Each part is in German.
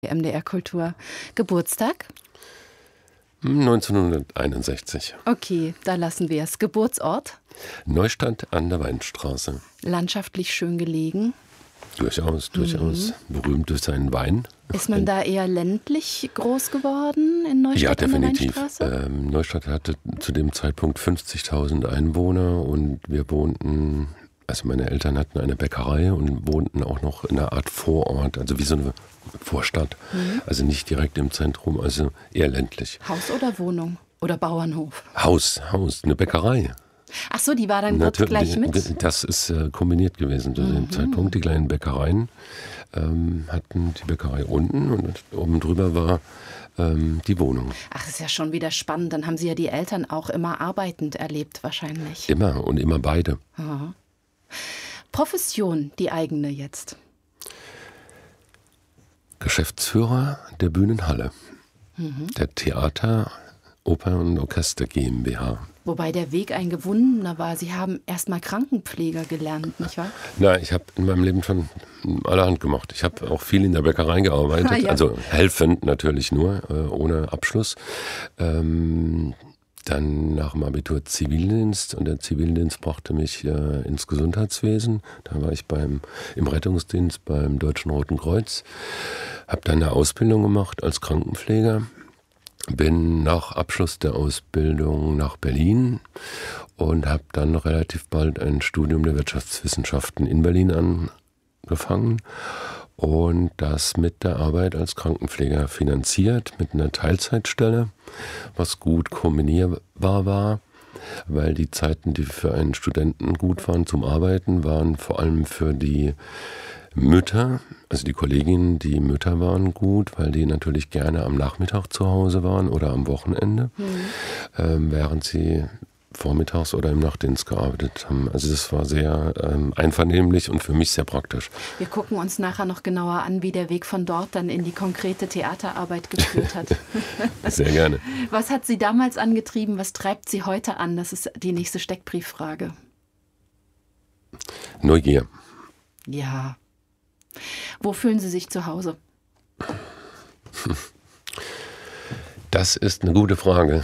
MDR Kultur. Geburtstag? 1961. Okay, da lassen wir es. Geburtsort? Neustadt an der Weinstraße. Landschaftlich schön gelegen? Durchaus. Berühmt durch seinen Wein. Ist man da eher ländlich groß geworden in Neustadt Ja, an der definitiv. Weinstraße? Neustadt hatte zu dem Zeitpunkt 50.000 Einwohner und wir wohnten, also meine Eltern hatten eine Bäckerei und wohnten auch noch in einer Art Vorort, also wie so eine Vorstadt. Also nicht direkt im Zentrum, also eher ländlich. Haus oder Wohnung? Oder Bauernhof? Haus, eine Bäckerei. Ach so, die war dann kurz gleich mit? Das ist kombiniert gewesen zu dem Zeitpunkt. Die kleinen Bäckereien hatten die Bäckerei unten und oben drüber war die Wohnung. Ach, das ist ja schon wieder spannend. Dann haben Sie ja die Eltern auch immer arbeitend erlebt wahrscheinlich. Immer und immer beide. Aha. Profession, die eigene jetzt? Geschäftsführer der Bühnenhalle, der Theater, Oper und Orchester GmbH. Wobei der Weg ein gewundener war. Sie haben erst mal Krankenpfleger gelernt, nicht wahr? Na, ich habe in meinem Leben schon allerhand gemacht. Ich habe auch viel in der Bäckerei gearbeitet, Ja. also helfend natürlich nur, ohne Abschluss. Dann nach dem Abitur Zivildienst und der Zivildienst brachte mich ins Gesundheitswesen. Da war ich im Rettungsdienst beim Deutschen Roten Kreuz, habe dann eine Ausbildung gemacht als Krankenpfleger. Bin nach Abschluss der Ausbildung nach Berlin und habe dann relativ bald ein Studium der Wirtschaftswissenschaften in Berlin angefangen und das mit der Arbeit als Krankenpfleger finanziert, mit einer Teilzeitstelle, was gut kombinierbar war, weil die Zeiten, die für einen Studenten gut waren zum Arbeiten, waren vor allem für die Mütter, also die Kolleginnen, die Mütter waren gut, weil die natürlich gerne am Nachmittag zu Hause waren oder am Wochenende, während sie vormittags oder im Nachtdienst gearbeitet haben. Also das war sehr einvernehmlich und für mich sehr praktisch. Wir gucken uns nachher noch genauer an, wie der Weg von dort dann in die konkrete Theaterarbeit geführt hat. Sehr gerne. Was hat Sie damals angetrieben? Was treibt Sie heute an? Das ist die nächste Steckbrieffrage. Neugier. Ja. Wo fühlen Sie sich zu Hause? Das ist eine gute Frage.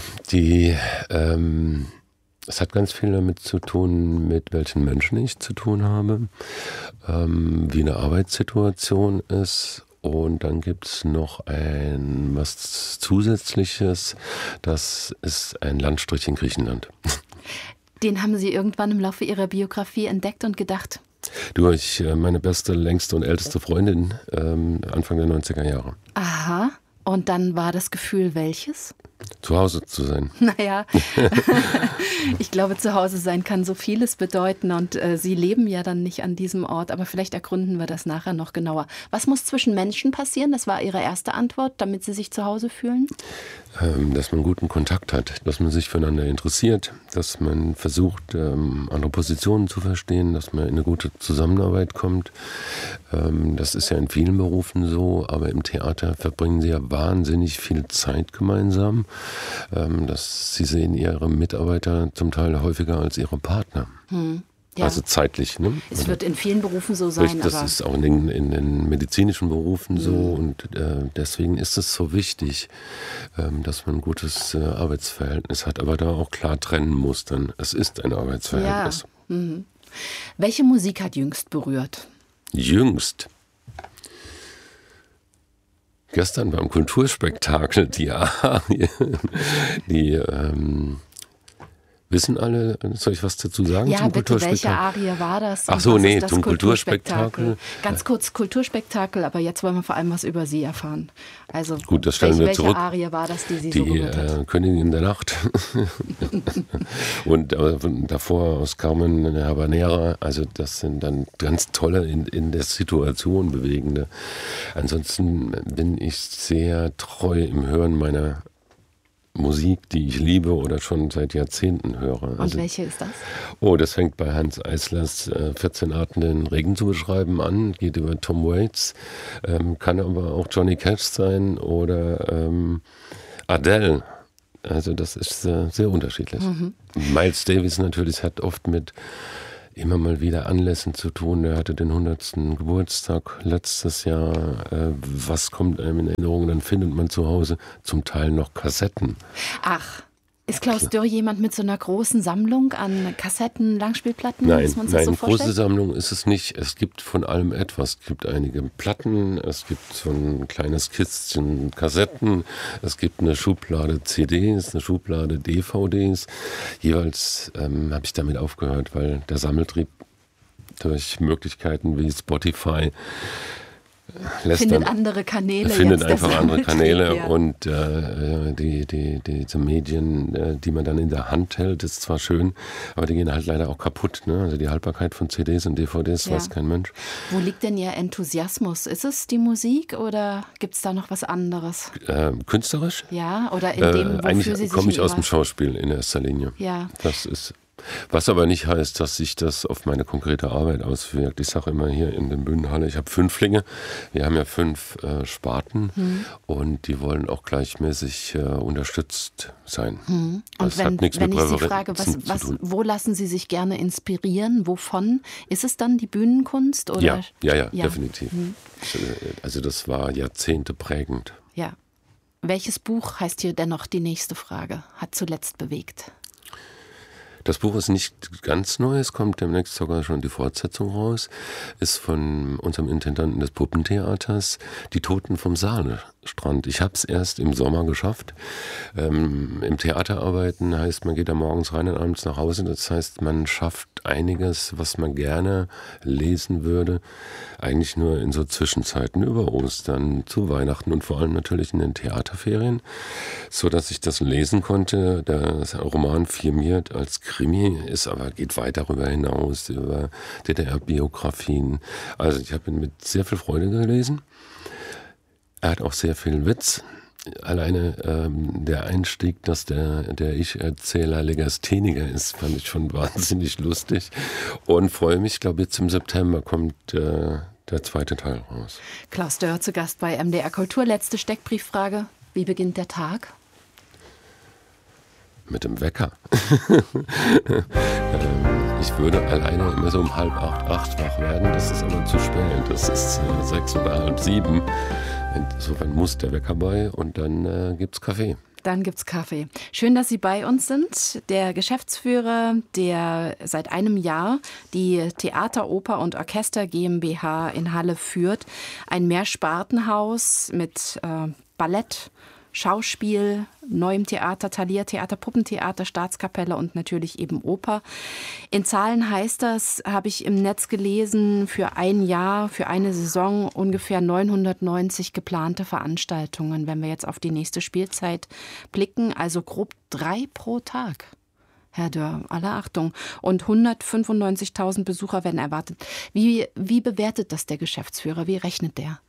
Es hat ganz viel damit zu tun, mit welchen Menschen ich zu tun habe, wie eine Arbeitssituation ist. Und dann gibt es noch was Zusätzliches, das ist ein Landstrich in Griechenland. Den haben Sie irgendwann im Laufe Ihrer Biografie entdeckt und gedacht? Durch meine beste, längste und älteste Freundin Anfang der 90er Jahre. Aha. Und dann war das Gefühl welches? Zu Hause zu sein. Naja, ich glaube, zu Hause sein kann so vieles bedeuten und Sie leben ja dann nicht an diesem Ort, aber vielleicht ergründen wir das nachher noch genauer. Was muss zwischen Menschen passieren? Das war Ihre erste Antwort, damit Sie sich zu Hause fühlen? Dass man guten Kontakt hat, dass man sich füreinander interessiert, dass man versucht, andere Positionen zu verstehen, dass man in eine gute Zusammenarbeit kommt. Das ist ja in vielen Berufen so, aber im Theater verbringen sie ja wahnsinnig viel Zeit gemeinsam. Sie sehen ihre Mitarbeiter zum Teil häufiger als ihre Partner. Ja. Also zeitlich. Ne? Es wird in vielen Berufen so sein. Das ist auch in den medizinischen Berufen so und deswegen ist es so wichtig, dass man ein gutes Arbeitsverhältnis hat, aber da auch klar trennen muss dann. Es ist ein Arbeitsverhältnis. Ja. Welche Musik hat jüngst berührt? Jüngst? Gestern beim Kulturspektakel, die wissen alle, soll ich was dazu sagen ja, zum bitte, Kulturspektakel? welche Arie war das? Ach so, Was nee, ist das zum Kulturspektakel. Ganz kurz, Kulturspektakel, aber jetzt wollen wir vor allem was über Sie erfahren. Also, gut, das stellen wir welche zurück. Arie war das, die Sie so berührt hat? Königin der Nacht. Und davor aus Carmen Habanera, also das sind dann ganz tolle, in der Situation bewegende. Ansonsten bin ich sehr treu im Hören meiner Musik, die ich liebe oder schon seit Jahrzehnten höre. Und welche ist das? Oh, das fängt bei Hanns Eislers 14 Arten den Regen zu beschreiben an, geht über Tom Waits, kann aber auch Johnny Cash sein oder Adele. Also das ist sehr unterschiedlich. Miles Davis natürlich hat oft mit immer mal wieder Anlässen zu tun. Er hatte den 100. Geburtstag letztes Jahr. Was kommt einem in Erinnerung? Dann findet man zu Hause zum Teil noch Kassetten. Ach, ist Klaus Dürr jemand mit so einer großen Sammlung an Kassetten, Langspielplatten? Nein, muss man sich so vorstellen? große Sammlung ist es nicht. Es gibt von allem etwas. Es gibt einige Platten, es gibt so ein kleines Kistchen Kassetten, es gibt eine Schublade CDs, eine Schublade DVDs. Jeweils habe ich damit aufgehört, weil der Sammeltrieb durch Möglichkeiten wie Spotify findet andere Kanäle. Findet einfach andere Kanäle ja. Und diese Medien, die man dann in der Hand hält, ist zwar schön, aber die gehen halt leider auch kaputt. Ne? Also die Haltbarkeit von CDs und DVDs weiß kein Mensch. Wo liegt denn Ihr Enthusiasmus? Ist es die Musik oder gibt es da noch was anderes? Künstlerisch? Ja, oder in dem, wofür eigentlich Sie sich komme ich aus dem Schauspiel in erster Linie. Ja. Das ist... Was aber nicht heißt, dass sich das auf meine konkrete Arbeit auswirkt. Ich sage immer hier in der Bühnenhalle, ich habe Fünflinge. Wir haben ja 5 Sparten und die wollen auch gleichmäßig unterstützt sein. Und das wenn, hat nichts wenn mit ich Sie frage, zu tun. wo lassen Sie sich gerne inspirieren? Wovon? Ist es dann die Bühnenkunst? Oder? Ja, definitiv. Also das war Jahrzehnte prägend. Ja. Welches Buch, heißt hier dennoch die nächste Frage, hat zuletzt bewegt? Das Buch ist nicht ganz neu, es kommt demnächst sogar schon die Fortsetzung raus, ist von unserem Intendanten des Puppentheaters, Die Toten vom Sahnestrand. Ich habe es erst im Sommer geschafft. Im Theater arbeiten heißt, man geht da morgens rein und abends nach Hause. Das heißt, man schafft einiges, was man gerne lesen würde, eigentlich nur in so Zwischenzeiten über Ostern, zu Weihnachten und vor allem natürlich in den Theaterferien, so dass ich das lesen konnte. Der Roman firmiert als Krimi, ist aber geht weit darüber hinaus, über DDR-Biografien. Also ich habe ihn mit sehr viel Freude gelesen. Er hat auch sehr viel Witz. Alleine der Einstieg, dass der Ich-Erzähler Legastheniker ist, fand ich schon wahnsinnig lustig. Und freue mich, ich glaube jetzt im September kommt der zweite Teil raus. Klaus Dörr zu Gast bei MDR Kultur. Letzte Steckbrieffrage. Wie beginnt der Tag? Mit dem Wecker. Ich würde alleine immer so um 7:30 wach werden. Das ist aber zu spät. Das ist 6 oder 6:30. Insofern muss der Wecker bei und dann gibt's Kaffee. Dann gibt's Kaffee. Schön, dass Sie bei uns sind. Der Geschäftsführer, der seit einem Jahr die Theater, Oper und Orchester GmbH in Halle führt. Ein Mehrspartenhaus mit Ballett, Schauspiel, Neuem Theater, Thalia-Theater, Puppentheater, Staatskapelle und natürlich eben Oper. In Zahlen heißt das, habe ich im Netz gelesen, für ein Jahr, für eine Saison ungefähr 990 geplante Veranstaltungen, wenn wir jetzt auf die nächste Spielzeit blicken, also grob 3 pro Tag. Herr Dörr, alle Achtung. Und 195.000 Besucher werden erwartet. Wie bewertet das der Geschäftsführer? Wie rechnet der?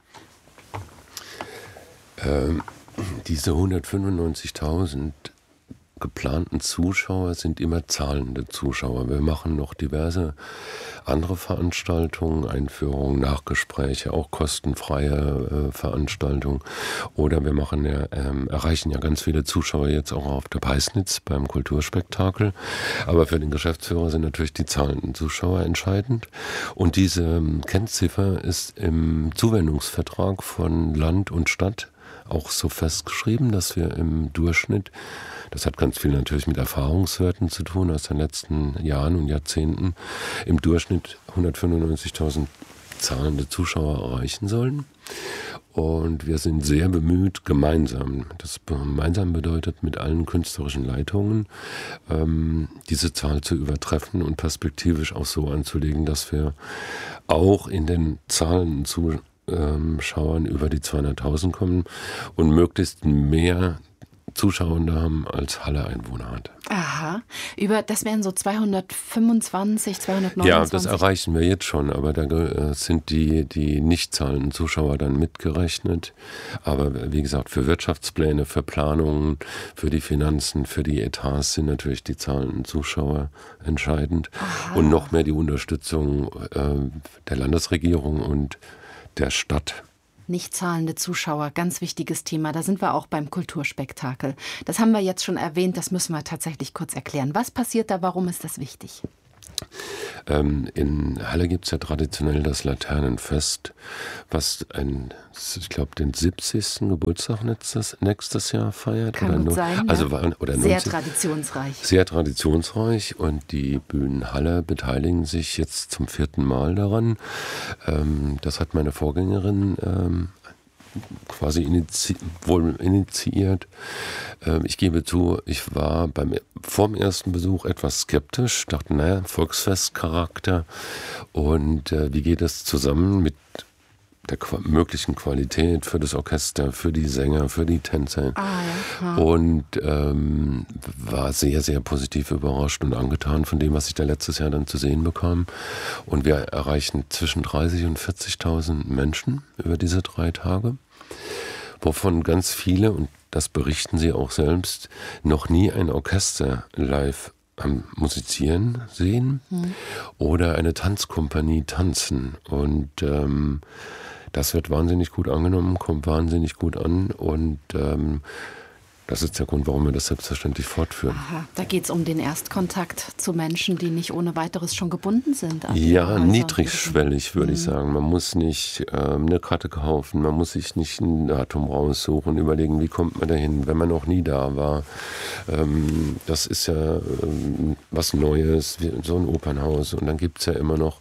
Diese 195.000 geplanten Zuschauer sind immer zahlende Zuschauer. Wir machen noch diverse andere Veranstaltungen, Einführungen, Nachgespräche, auch kostenfreie Veranstaltungen. Oder wir machen erreichen ja ganz viele Zuschauer jetzt auch auf der Peisnitz beim Kulturspektakel. Aber für den Geschäftsführer sind natürlich die zahlenden Zuschauer entscheidend. Und diese Kennziffer ist im Zuwendungsvertrag von Land und Stadt auch so festgeschrieben, dass wir im Durchschnitt, das hat ganz viel natürlich mit Erfahrungswerten zu tun aus den letzten Jahren und Jahrzehnten, im Durchschnitt 195.000 zahlende Zuschauer erreichen sollen. Und wir sind sehr bemüht, gemeinsam, das gemeinsam bedeutet mit allen künstlerischen Leitungen, diese Zahl zu übertreffen und perspektivisch auch so anzulegen, dass wir auch in den Zahlen Zuschauern über die 200.000 kommen und möglichst mehr Zuschauer da haben, als Halle Einwohner hat. Aha, das wären so 225, 229. Ja, das erreichen wir jetzt schon, aber da sind die nicht zahlenden Zuschauer dann mitgerechnet. Aber wie gesagt, für Wirtschaftspläne, für Planungen, für die Finanzen, für die Etats sind natürlich die zahlenden Zuschauer entscheidend. Aha. Und noch mehr die Unterstützung der Landesregierung und der Stadt. Nicht zahlende Zuschauer, ganz wichtiges Thema. Da sind wir auch beim Kulturspektakel. Das haben wir jetzt schon erwähnt, das müssen wir tatsächlich kurz erklären. Was passiert da, warum ist das wichtig? In Halle gibt es ja traditionell das Laternenfest, was ich glaube, den 70. Geburtstag nächstes Jahr feiert. Kann gut sein, also ja. oder sehr 90, traditionsreich. Sehr traditionsreich und die Bühnen Halle beteiligen sich jetzt zum 4. Mal daran. Das hat meine Vorgängerin quasi initiiert. Ich gebe zu, ich war vorm ersten Besuch etwas skeptisch, dachte, naja, Volksfestcharakter und wie geht das zusammen mit der möglichen Qualität für das Orchester, für die Sänger, für die Tänzer. Ja. Und war sehr, sehr positiv überrascht und angetan von dem, was ich da letztes Jahr dann zu sehen bekam. Und wir erreichen zwischen 30.000 und 40.000 Menschen über diese 3 Tage, wovon ganz viele, und das berichten sie auch selbst, noch nie ein Orchester live am Musizieren sehen oder eine Tanzkompanie tanzen. Und das wird wahnsinnig gut angenommen, kommt wahnsinnig gut an und das ist der Grund, warum wir das selbstverständlich fortführen. Aha, da geht es um den Erstkontakt zu Menschen, die nicht ohne weiteres schon gebunden sind. Ja, niedrigschwellig würde ich sagen. Man muss nicht eine Karte kaufen, man muss sich nicht ein Datum raussuchen, überlegen, wie kommt man dahin, wenn man noch nie da war. Das ist ja was Neues, so ein Opernhaus. Und dann gibt es ja immer noch,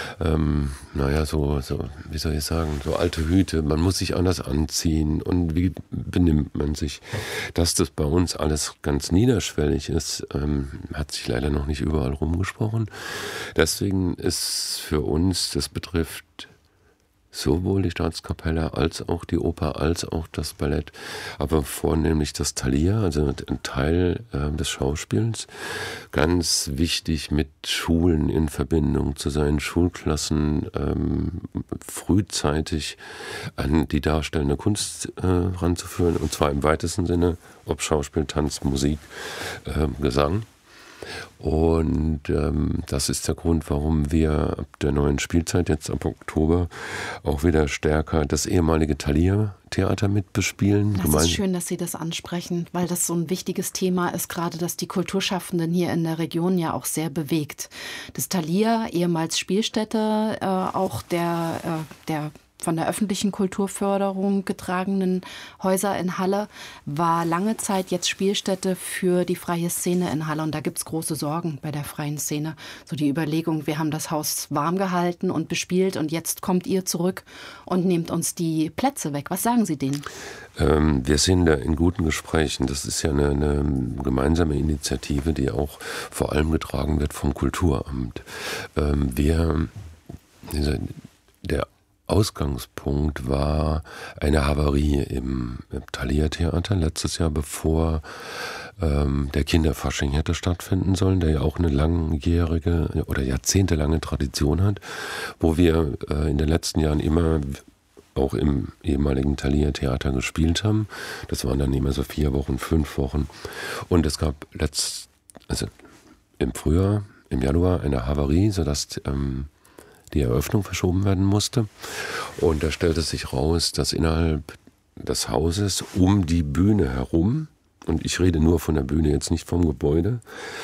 so, wie soll ich sagen, so alte Hüte. Man muss sich anders anziehen und wie benimmt man sich. Dass das bei uns alles ganz niederschwellig ist, hat sich leider noch nicht überall rumgesprochen. Deswegen ist für uns, das betrifft sowohl die Staatskapelle als auch die Oper, als auch das Ballett, aber vornehmlich das Thalia, also ein Teil des Schauspiels, ganz wichtig mit Schulen in Verbindung zu sein, Schulklassen frühzeitig an die darstellende Kunst ranzuführen, und zwar im weitesten Sinne, ob Schauspiel, Tanz, Musik, Gesang. Und das ist der Grund, warum wir ab der neuen Spielzeit, jetzt ab Oktober, auch wieder stärker das ehemalige Thalia-Theater mitbespielen. Das ist schön, dass Sie das ansprechen, weil das so ein wichtiges Thema ist, gerade dass die Kulturschaffenden hier in der Region ja auch sehr bewegt. Das Thalia, ehemals Spielstätte, auch der von der öffentlichen Kulturförderung getragenen Häuser in Halle, war lange Zeit jetzt Spielstätte für die freie Szene in Halle. Und da gibt es große Sorgen bei der freien Szene. So die Überlegung, wir haben das Haus warm gehalten und bespielt und jetzt kommt ihr zurück und nehmt uns die Plätze weg. Was sagen Sie denen? Wir sind da in guten Gesprächen. Das ist ja eine gemeinsame Initiative, die auch vor allem getragen wird vom Kulturamt. Der Ausgangspunkt war eine Havarie im Thalia-Theater letztes Jahr, bevor der Kinderfasching hätte stattfinden sollen, der ja auch eine langjährige oder jahrzehntelange Tradition hat, wo wir in den letzten Jahren immer auch im ehemaligen Thalia-Theater gespielt haben. Das waren dann immer so 4 Wochen, 5 Wochen. Und es gab im Frühjahr, im Januar eine Havarie, sodass die Eröffnung verschoben werden musste. Und da stellte sich raus, dass innerhalb des Hauses um die Bühne herum, und ich rede nur von der Bühne, jetzt nicht vom Gebäude,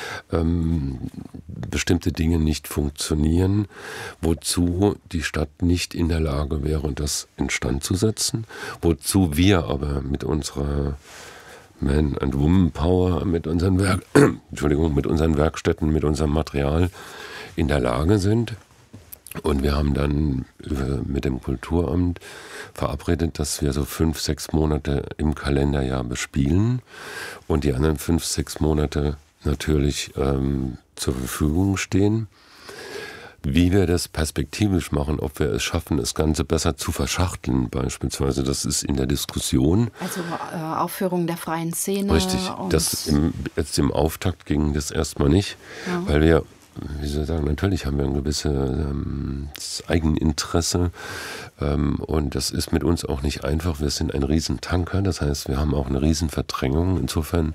bestimmte Dinge nicht funktionieren, wozu die Stadt nicht in der Lage wäre, das instand zu setzen, wozu wir aber mit unserer Man- and Woman-Power, mit unseren Werkstätten, mit unserem Material in der Lage sind. Und wir haben dann mit dem Kulturamt verabredet, dass wir so 5, 6 Monate im Kalenderjahr bespielen und die anderen 5, 6 Monate natürlich zur Verfügung stehen. Wie wir das perspektivisch machen, ob wir es schaffen, das Ganze besser zu verschachteln beispielsweise, das ist in der Diskussion. Also Aufführung der freien Szene. Richtig, jetzt im Auftakt ging das erstmal nicht, weil wir, wie soll ich sagen, natürlich haben wir ein gewisses Eigeninteresse und das ist mit uns auch nicht einfach. Wir sind ein Riesentanker, das heißt, wir haben auch eine Riesenverdrängung. Insofern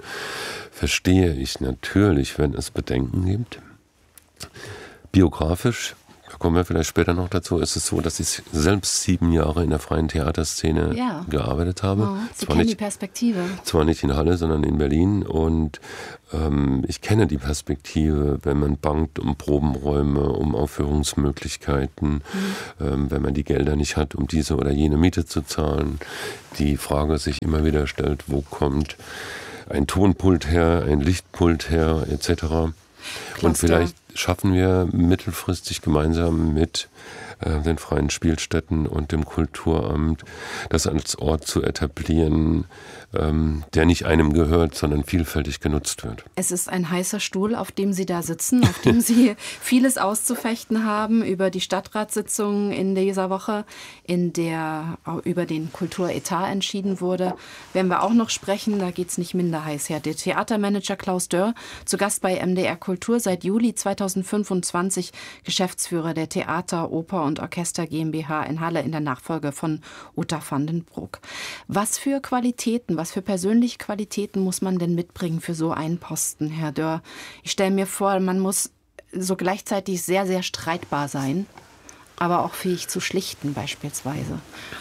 verstehe ich natürlich, wenn es Bedenken gibt. Biografisch, da kommen wir vielleicht später noch dazu, ist es so, dass ich selbst 7 Jahre in der freien Theaterszene gearbeitet habe. Oh, Sie kennen die Perspektive. Zwar nicht in Halle, sondern in Berlin. Und ich kenne die Perspektive, wenn man bangt um Probenräume, um Aufführungsmöglichkeiten, wenn man die Gelder nicht hat, um diese oder jene Miete zu zahlen. Die Frage sich immer wieder stellt, wo kommt ein Tonpult her, ein Lichtpult her, etc. Und vielleicht schaffen wir mittelfristig gemeinsam mit den freien Spielstätten und dem Kulturamt das als Ort zu etablieren, der nicht einem gehört, sondern vielfältig genutzt wird. Es ist ein heißer Stuhl, auf dem Sie da sitzen, auf dem Sie vieles auszufechten haben über die Stadtratssitzung in dieser Woche, in der über den Kulturetat entschieden wurde. Werden wir auch noch sprechen, da geht es nicht minder heiß her. Der Theatermanager Klaus Dörr, zu Gast bei MDR Kultur, seit Juli 2025 Geschäftsführer der Theater, Oper und Orchester GmbH in Halle in der Nachfolge von Uta van den Broek. Was für Qualitäten, was für persönliche Qualitäten muss man denn mitbringen für so einen Posten, Herr Dörr? Ich stelle mir vor, man muss so gleichzeitig sehr, sehr streitbar sein, aber auch fähig zu schlichten beispielsweise.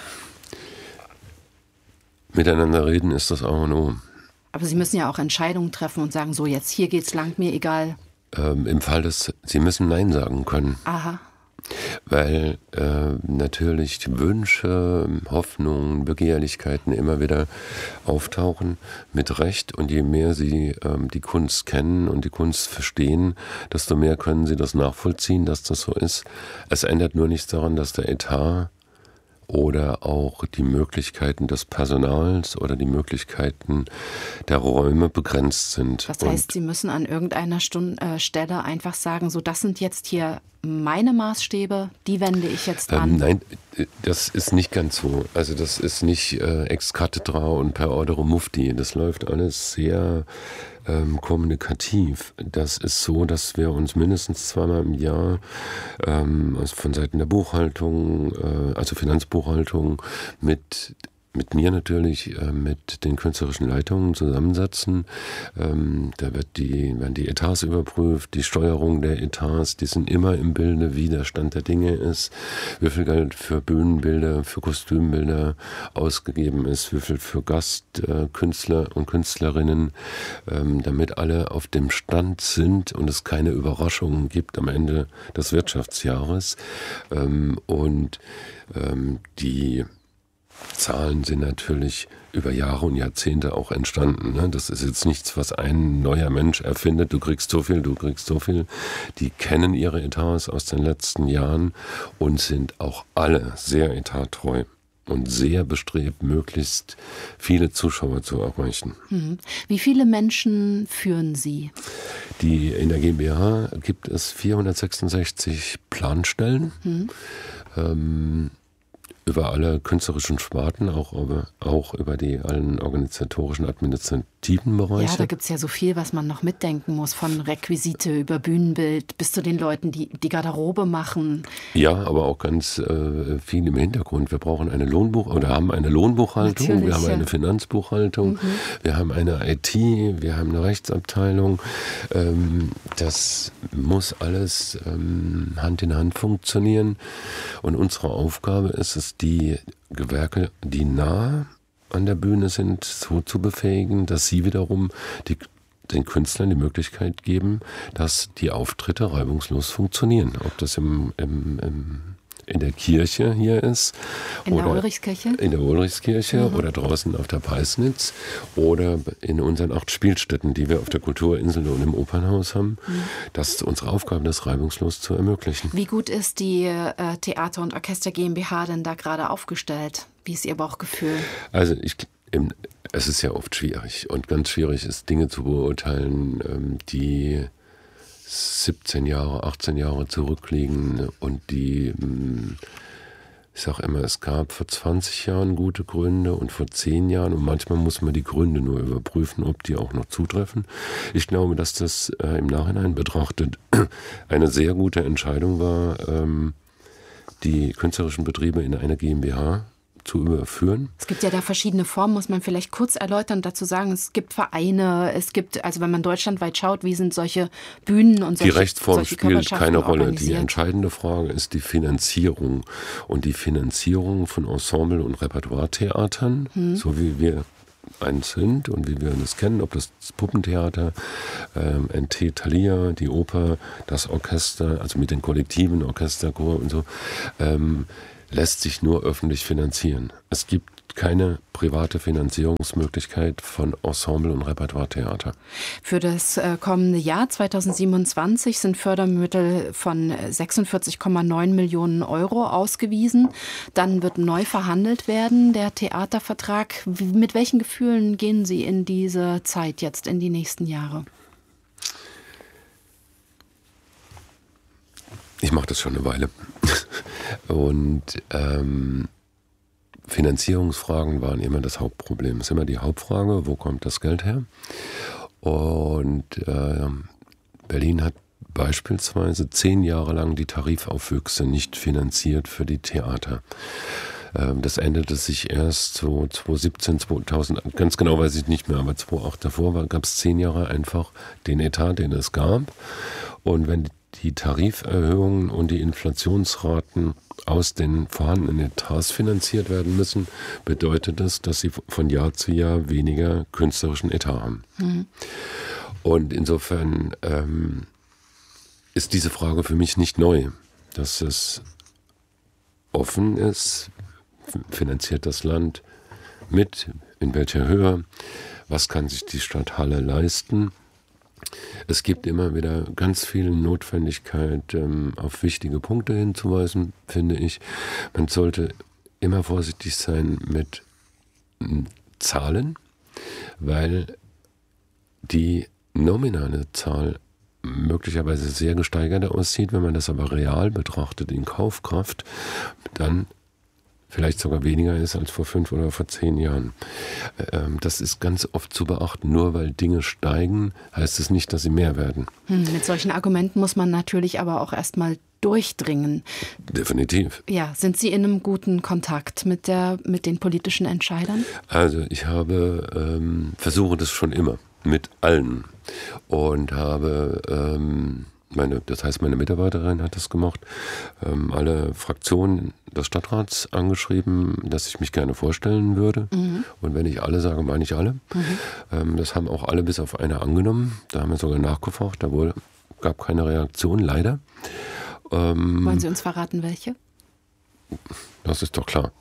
Miteinander reden ist das A und O. Aber Sie müssen ja auch Entscheidungen treffen und sagen, so jetzt hier geht's lang, mir egal. Im Fall Sie müssen Nein sagen können. Aha. Weil natürlich die Wünsche, Hoffnungen, Begehrlichkeiten immer wieder auftauchen, mit Recht. Und je mehr Sie die Kunst kennen und die Kunst verstehen, desto mehr können Sie das nachvollziehen, dass das so ist. Es ändert nur nichts daran, dass der Etat oder auch die Möglichkeiten des Personals oder die Möglichkeiten der Räume begrenzt sind. Das heißt, Sie müssen an irgendeiner Stelle einfach sagen, so das sind jetzt hier meine Maßstäbe, die wende ich jetzt an. Nein, das ist nicht ganz so. Also das ist nicht ex cathedra und per ordere mufti. Das läuft alles sehr kommunikativ. Das ist so, dass wir uns mindestens 2-mal im Jahr von Seiten der Buchhaltung, also Finanzbuchhaltung, mit mir natürlich, mit den künstlerischen Leitungen zusammensetzen. Da werden die Etats überprüft, die Steuerung der Etats, die sind immer im Bilde, wie der Stand der Dinge ist, wie viel Geld für Bühnenbilder, für Kostümbilder ausgegeben ist, wie viel für Gastkünstler und Künstlerinnen, damit alle auf dem Stand sind und es keine Überraschungen gibt am Ende des Wirtschaftsjahres. Und die Zahlen sind natürlich über Jahre und Jahrzehnte auch entstanden. Ne? Das ist jetzt nichts, was ein neuer Mensch erfindet. Du kriegst so viel, du kriegst so viel. Die kennen ihre Etats aus den letzten Jahren und sind auch alle sehr etattreu und sehr bestrebt, möglichst viele Zuschauer zu erreichen. Wie viele Menschen führen Sie? In der GmbH gibt es 466 Planstellen. Über alle künstlerischen Sparten, auch über die allen organisatorischen, administrativen Bereiche. Ja, da gibt es ja so viel, was man noch mitdenken muss, von Requisite über Bühnenbild bis zu den Leuten, die die Garderobe machen. Ja, aber auch ganz viel im Hintergrund. Wir brauchen haben eine Lohnbuchhaltung, natürlich, wir haben eine Finanzbuchhaltung, wir haben eine IT, wir haben eine Rechtsabteilung. Das muss alles Hand in Hand funktionieren. Und unsere Aufgabe ist es, die Gewerke, die nah an der Bühne sind, so zu befähigen, dass sie wiederum den Künstlern die Möglichkeit geben, dass die Auftritte reibungslos funktionieren. Ob das in der Kirche hier ist. In der Ulrichskirche? In der Ulrichskirche oder draußen auf der Peisnitz oder in unseren 8 Spielstätten, die wir auf der Kulturinsel und im Opernhaus haben. Das ist unsere Aufgabe, das reibungslos zu ermöglichen. Wie gut ist die Theater- und Orchester GmbH denn da gerade aufgestellt? Wie ist Ihr Bauchgefühl? Also es ist ja oft schwierig und ganz schwierig ist, Dinge zu beurteilen, die 17 Jahre, 18 Jahre zurückliegen und ich sage immer, es gab vor 20 Jahren gute Gründe und vor 10 Jahren und manchmal muss man die Gründe nur überprüfen, ob die auch noch zutreffen. Ich glaube, dass das im Nachhinein betrachtet eine sehr gute Entscheidung war, die künstlerischen Betriebe in eine GmbH zu überführen. Es gibt ja da verschiedene Formen, muss man vielleicht kurz erläutern und dazu sagen, es gibt Vereine, es gibt, also wenn man deutschlandweit schaut, wie sind solche Bühnen und solche Die Rechtsform spielt keine Rolle. organisiert? Die entscheidende Frage ist die Finanzierung. Und die Finanzierung von Ensemble- und Repertoire-Theatern, so wie wir eins sind und wie wir das kennen, ob das Puppentheater, NT Thalia, die Oper, das Orchester, also mit den Kollektiven, Orchester, Chor und so, lässt sich nur öffentlich finanzieren. Es gibt keine private Finanzierungsmöglichkeit von Ensemble- und Repertoire-Theater. Für das kommende Jahr 2027 sind Fördermittel von 46,9 Millionen Euro ausgewiesen. Dann wird neu verhandelt werden, der Theatervertrag. Mit welchen Gefühlen gehen Sie in diese Zeit jetzt, in die nächsten Jahre? Ich mache das schon eine Weile. Und Finanzierungsfragen waren immer das Hauptproblem. Es ist immer die Hauptfrage, wo kommt das Geld her? Und Berlin hat beispielsweise 10 Jahre lang die Tarifaufwüchse nicht finanziert für die Theater. Das änderte sich erst so 2017, 2000, ganz genau weiß ich nicht mehr, aber 2008 davor gab es 10 Jahre einfach den Etat, den es gab. Und wenn die Tariferhöhungen und die Inflationsraten aus den vorhandenen Etats finanziert werden müssen, bedeutet das, dass sie von Jahr zu Jahr weniger künstlerischen Etat haben. Und insofern ist diese Frage für mich nicht neu, dass es offen ist, finanziert das Land mit, in welcher Höhe, was kann sich die Stadt Halle leisten. Es gibt immer wieder ganz viel Notwendigkeit, auf wichtige Punkte hinzuweisen, finde ich. Man sollte immer vorsichtig sein mit Zahlen, weil die nominale Zahl möglicherweise sehr gesteigert aussieht. Wenn man das aber real betrachtet in Kaufkraft, dann vielleicht sogar weniger ist als vor 5 oder vor 10 Jahren. Das ist ganz oft zu beachten. Nur weil Dinge steigen, heißt es nicht, dass sie mehr werden. Mit solchen Argumenten muss man natürlich aber auch erstmal durchdringen. Definitiv. Ja, sind Sie in einem guten Kontakt mit den politischen Entscheidern? Also ich versuche das schon immer mit allen und habe meine Mitarbeiterin hat das gemacht, alle Fraktionen des Stadtrats angeschrieben, dass ich mich gerne vorstellen würde. Und wenn ich alle sage, meine ich alle. Das haben auch alle bis auf eine angenommen. Da haben wir sogar nachgefragt, gab keine Reaktion, leider. Wollen Sie uns verraten, welche? Das ist doch klar.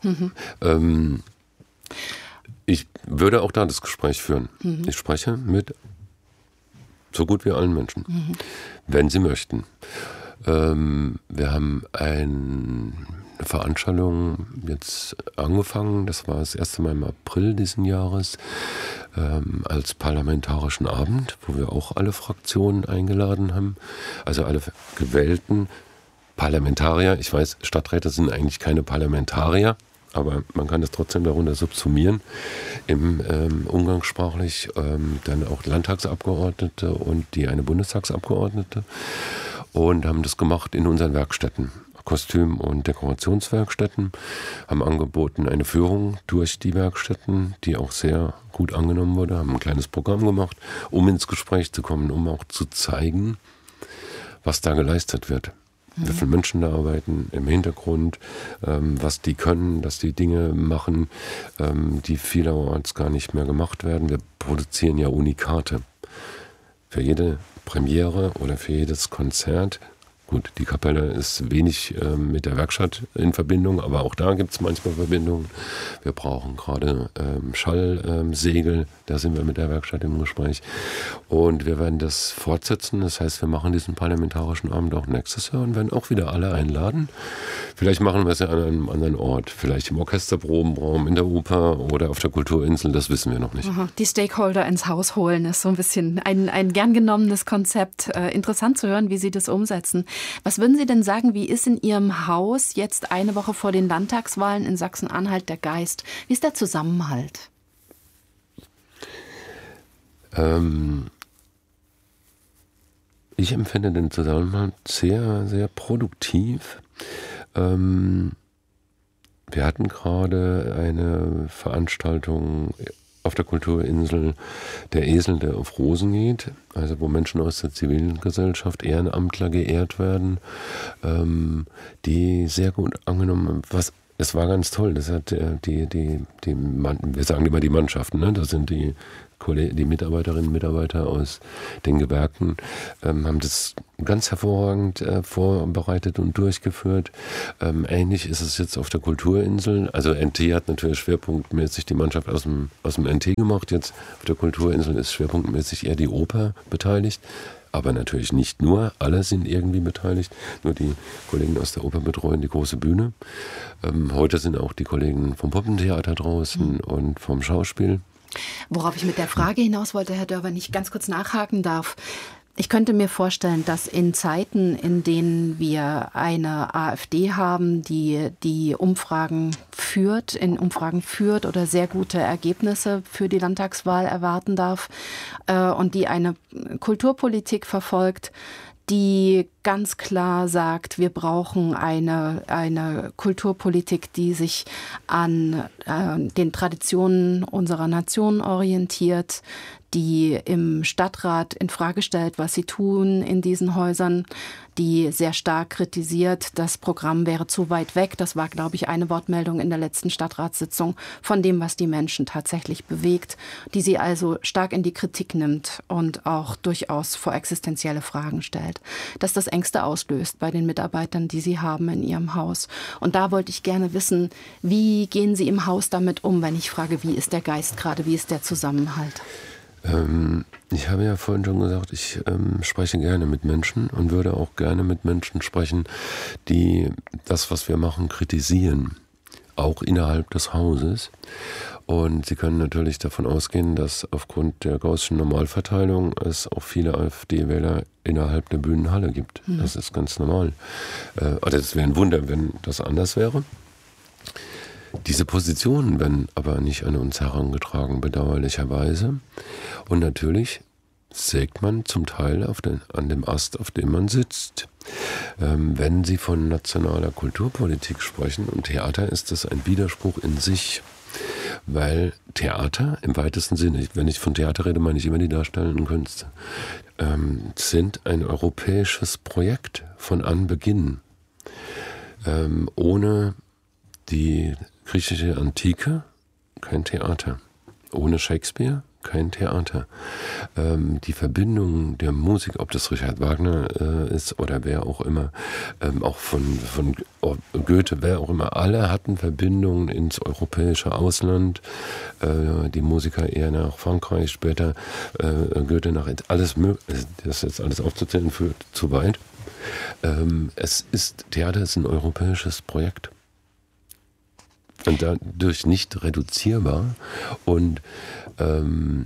Ich würde auch da das Gespräch führen. Ich spreche mit so gut wie allen Menschen, wenn sie möchten. Wir haben eine Veranstaltung jetzt angefangen, das war das erste Mal im April diesen Jahres, als parlamentarischen Abend, wo wir auch alle Fraktionen eingeladen haben, also alle gewählten Parlamentarier. Ich weiß, Stadträte sind eigentlich keine Parlamentarier, aber man kann das trotzdem darunter subsumieren, umgangssprachlich dann auch Landtagsabgeordnete und eine Bundestagsabgeordnete, und haben das gemacht in unseren Werkstätten, Kostüm- und Dekorationswerkstätten, haben angeboten eine Führung durch die Werkstätten, die auch sehr gut angenommen wurde, haben ein kleines Programm gemacht, um ins Gespräch zu kommen, um auch zu zeigen, was da geleistet wird. Wie viele Menschen da arbeiten im Hintergrund, was die können, dass die Dinge machen, die vielerorts gar nicht mehr gemacht werden. Wir produzieren ja Unikate. Für jede Premiere oder für jedes Konzert. Gut, die Kapelle ist wenig mit der Werkstatt in Verbindung, aber auch da gibt es manchmal Verbindungen. Wir brauchen gerade Schallsegel, da sind wir mit der Werkstatt im Gespräch. Und wir werden das fortsetzen, das heißt, wir machen diesen parlamentarischen Abend auch nächstes Jahr und werden auch wieder alle einladen. Vielleicht machen wir es ja an einem anderen Ort, vielleicht im Orchesterprobenraum, in der Oper oder auf der Kulturinsel, das wissen wir noch nicht. Aha, die Stakeholder ins Haus holen ist so ein bisschen ein gern genommenes Konzept. Interessant zu hören, wie Sie das umsetzen. Was würden Sie denn sagen, wie ist in Ihrem Haus jetzt eine Woche vor den Landtagswahlen in Sachsen-Anhalt der Geist? Wie ist der Zusammenhalt? Ich empfinde den Zusammenhalt sehr, sehr produktiv. Wir hatten gerade eine Veranstaltung auf der Kulturinsel Der Esel, der auf Rosen geht, also wo Menschen aus der Zivilgesellschaft, Ehrenamtler geehrt werden, die sehr gut angenommen haben. Es war ganz toll, das hat wir sagen immer die Mannschaften, ne? Das sind die Mitarbeiterinnen und Mitarbeiter aus den Gewerken, haben das ganz hervorragend vorbereitet und durchgeführt. Ähnlich ist es jetzt auf der Kulturinsel. Also NT hat natürlich schwerpunktmäßig die Mannschaft aus dem NT gemacht. Jetzt auf der Kulturinsel ist schwerpunktmäßig eher die Oper beteiligt. Aber natürlich nicht nur, alle sind irgendwie beteiligt. Nur die Kollegen aus der Oper betreuen die große Bühne. Heute sind auch die Kollegen vom Poppentheater draußen und vom Schauspiel. Worauf ich mit der Frage hinaus wollte, Herr Dörr, wenn ich ganz kurz nachhaken darf. Ich könnte mir vorstellen, dass in Zeiten, in denen wir eine AfD haben, die Umfragen führt oder sehr gute Ergebnisse für die Landtagswahl erwarten darf und die eine Kulturpolitik verfolgt, die ganz klar sagt, wir brauchen eine Kulturpolitik, die sich an den Traditionen unserer Nation orientiert, die im Stadtrat in Frage stellt, was sie tun in diesen Häusern, die sehr stark kritisiert, das Programm wäre zu weit weg. Das war, glaube ich, eine Wortmeldung in der letzten Stadtratssitzung von dem, was die Menschen tatsächlich bewegt, die sie also stark in die Kritik nimmt und auch durchaus vor existenzielle Fragen stellt. Dass das Ängste auslöst bei den Mitarbeitern, die sie haben in ihrem Haus. Und da wollte ich gerne wissen, wie gehen Sie im Haus damit um, wenn ich frage, wie ist der Geist gerade, wie ist der Zusammenhalt? Ich habe ja vorhin schon gesagt, ich spreche gerne mit Menschen und würde auch gerne mit Menschen sprechen, die das, was wir machen, kritisieren, auch innerhalb des Hauses. Und Sie können natürlich davon ausgehen, dass aufgrund der gaußschen Normalverteilung es auch viele AfD-Wähler innerhalb der Bühnenhalle gibt. Das ist ganz normal. Also es wäre ein Wunder, wenn das anders wäre. Diese Positionen werden aber nicht an uns herangetragen, bedauerlicherweise. Und natürlich sägt man zum Teil an dem Ast, auf dem man sitzt. Wenn Sie von nationaler Kulturpolitik sprechen, und Theater ist das ein Widerspruch in sich, weil Theater im weitesten Sinne, wenn ich von Theater rede, meine ich immer die darstellenden Künste, sind ein europäisches Projekt von Anbeginn. Ohne die griechische Antike kein Theater. Ohne Shakespeare kein Theater. Die Verbindung der Musik, ob das Richard Wagner ist oder wer auch immer, auch von Goethe, wer auch immer, alle hatten Verbindungen ins europäische Ausland. Die Musiker eher nach Frankreich, später Goethe nach alles mögliche. Das jetzt alles aufzuzählen führt zu weit. Theater ist ein europäisches Projekt. Und dadurch nicht reduzierbar. Und man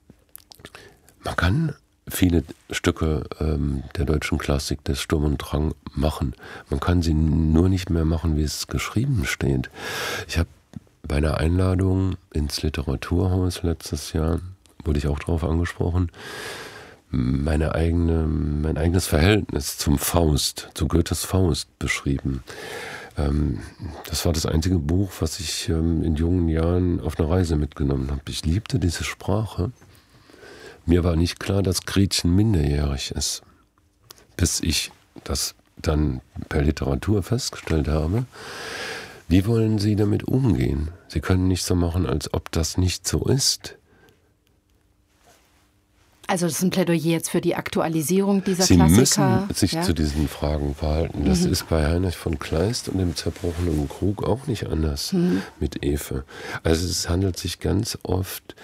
kann viele Stücke der deutschen Klassik, des Sturm und Drang machen. Man kann sie nur nicht mehr machen, wie es geschrieben steht. Ich habe bei einer Einladung ins Literaturhaus letztes Jahr, wurde ich auch darauf angesprochen, mein eigenes Verhältnis zum Faust, zu Goethes Faust beschrieben. Das war das einzige Buch, was ich in jungen Jahren auf einer Reise mitgenommen habe. Ich liebte diese Sprache. Mir war nicht klar, dass Gretchen minderjährig ist, bis ich das dann per Literatur festgestellt habe. Wie wollen Sie damit umgehen? Sie können nicht so machen, als ob das nicht so ist. Also das ist ein Plädoyer jetzt für die Aktualisierung dieser Sie Klassiker. Sie müssen sich zu diesen Fragen verhalten. Das ist bei Heinrich von Kleist und dem zerbrochenen Krug auch nicht anders mit Efe. Also es handelt sich ganz oft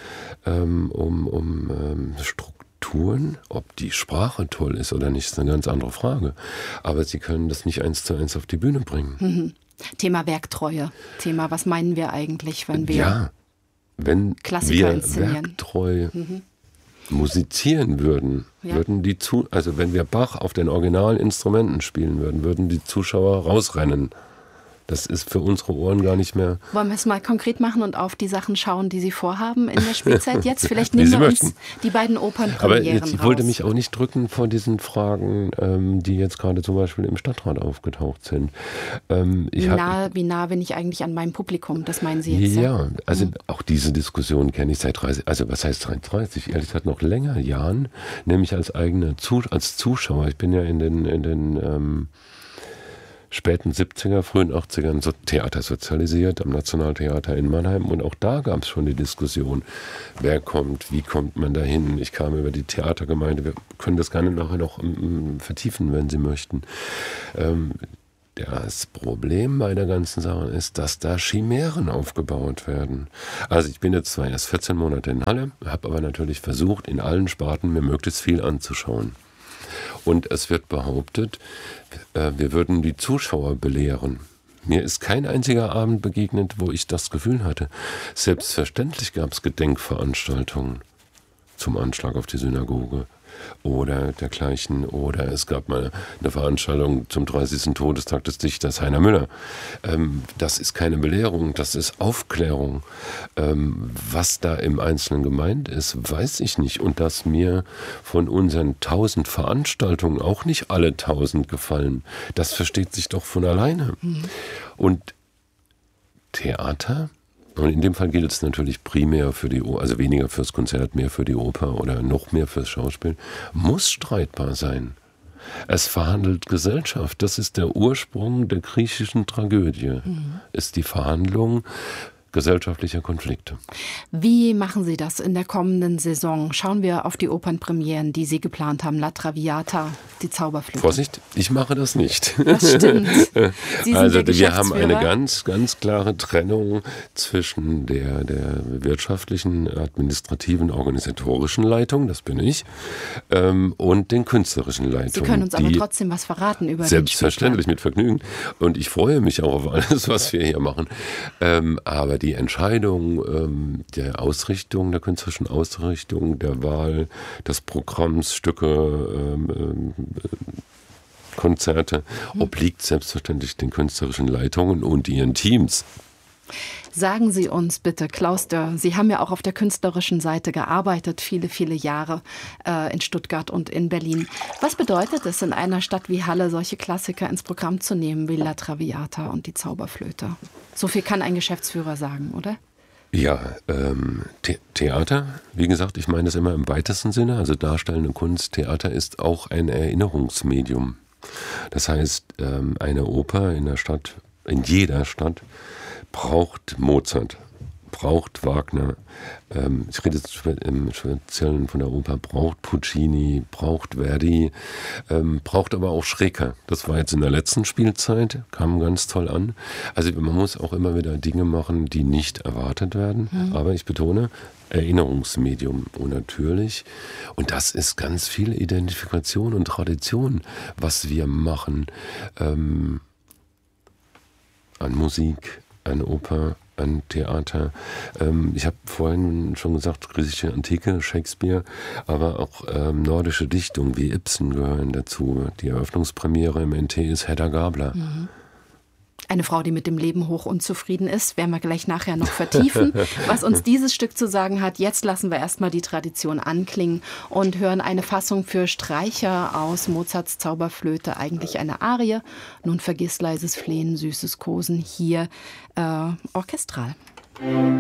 um Strukturen. Ob die Sprache toll ist oder nicht, ist eine ganz andere Frage. Aber Sie können das nicht 1:1 auf die Bühne bringen. Thema Werktreue. Thema, was meinen wir eigentlich, wenn wir Klassiker inszenieren? Werktreu musizieren würden, würden wenn wir Bach auf den Originalinstrumenten spielen würden die Zuschauer rausrennen. Das ist für unsere Ohren gar nicht mehr... Wollen wir es mal konkret machen und auf die Sachen schauen, die Sie vorhaben in der Spielzeit jetzt? Vielleicht nehmen wir uns die beiden Opernpremieren raus. Aber ich wollte mich auch nicht drücken vor diesen Fragen, die jetzt gerade zum Beispiel im Stadtrat aufgetaucht sind. Wie nah bin ich eigentlich an meinem Publikum? Das meinen Sie jetzt? Ja, also auch diese Diskussion kenne ich seit 30, also was heißt 30? Ehrlich gesagt noch länger Jahren, nämlich als Zuschauer. Ich bin ja in den späten 70er, frühen 80ern Theater sozialisiert am Nationaltheater in Mannheim, und auch da gab es schon die Diskussion, wer kommt, wie kommt man dahin. Ich kam über die Theatergemeinde, wir können das gerne nachher noch vertiefen, wenn Sie möchten. Das Problem bei der ganzen Sache ist, dass da Chimären aufgebaut werden. Also ich bin jetzt zwar erst 14 Monate in Halle, habe aber natürlich versucht, in allen Sparten mir möglichst viel anzuschauen. Und es wird behauptet, wir würden die Zuschauer belehren. Mir ist kein einziger Abend begegnet, wo ich das Gefühl hatte. Selbstverständlich gab es Gedenkveranstaltungen zum Anschlag auf die Synagoge oder dergleichen. Oder es gab mal eine Veranstaltung zum 30. Todestag des Dichters Heiner Müller. Das ist keine Belehrung, das ist Aufklärung. Was da im Einzelnen gemeint ist, weiß ich nicht. Und dass mir von unseren 1000 Veranstaltungen auch nicht alle 1000 gefallen, das versteht sich doch von alleine. Und Theater? Und in dem Fall gilt es natürlich primär für die Oper, also weniger fürs Konzert, mehr für die Oper oder noch mehr fürs Schauspiel, muss streitbar sein. Es verhandelt Gesellschaft. Das ist der Ursprung der griechischen Tragödie. Ist die Verhandlung gesellschaftlicher Konflikte. Wie machen Sie das in der kommenden Saison? Schauen wir auf die Opernpremieren, die Sie geplant haben. La Traviata, die Zauberflöte. Vorsicht, ich mache das nicht. Das stimmt. Sie Also wir haben eine ganz, ganz klare Trennung zwischen der wirtschaftlichen, administrativen, organisatorischen Leitung, das bin ich, und den künstlerischen Leitungen. Sie können uns aber trotzdem was verraten über den Selbstverständlich, mit Vergnügen. Und ich freue mich auch auf alles, was wir hier machen. Aber die Entscheidung der Ausrichtung, der künstlerischen Ausrichtung, der Wahl des Programms, Stücke, Konzerte, obliegt selbstverständlich den künstlerischen Leitungen und ihren Teams. Sagen Sie uns bitte, Klaus Dörr, Sie haben ja auch auf der künstlerischen Seite gearbeitet, viele, viele Jahre in Stuttgart und in Berlin. Was bedeutet es, in einer Stadt wie Halle solche Klassiker ins Programm zu nehmen, wie La Traviata und die Zauberflöte? So viel kann ein Geschäftsführer sagen, oder? Ja, Theater, wie gesagt, ich meine das immer im weitesten Sinne, also darstellende Kunst. Theater ist auch ein Erinnerungsmedium. Das heißt, eine Oper in der Stadt, in jeder Stadt, braucht Mozart, braucht Wagner, ich rede jetzt im Speziellen von der Oper, braucht Puccini, braucht Verdi, braucht aber auch Schreker. Das war jetzt in der letzten Spielzeit, kam ganz toll an. Also man muss auch immer wieder Dinge machen, die nicht erwartet werden, aber ich betone, Erinnerungsmedium und natürlich. Und das ist ganz viel Identifikation und Tradition, was wir machen an Musik, an Oper, an Theater. Ich habe vorhin schon gesagt, griechische Antike, Shakespeare, aber auch nordische Dichtung wie Ibsen gehören dazu. Die Eröffnungspremiere im NT ist Hedda Gabler. Eine Frau, die mit dem Leben hoch unzufrieden ist, werden wir gleich nachher noch vertiefen, was uns dieses Stück zu sagen hat. Jetzt lassen wir erstmal die Tradition anklingen und hören eine Fassung für Streicher aus Mozarts Zauberflöte, eigentlich eine Arie. Nun vergiss leises Flehen, süßes Kosen, hier orchestral.